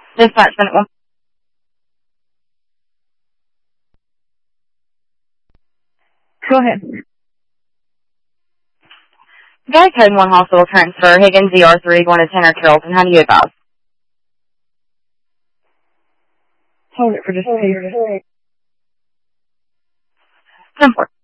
Dispatch minute one. Go ahead. Guy code 1 hospital transfer, Higgins ER3 going to Tanner Carrollton. How do you advise? Hold it for just a second. 10-4.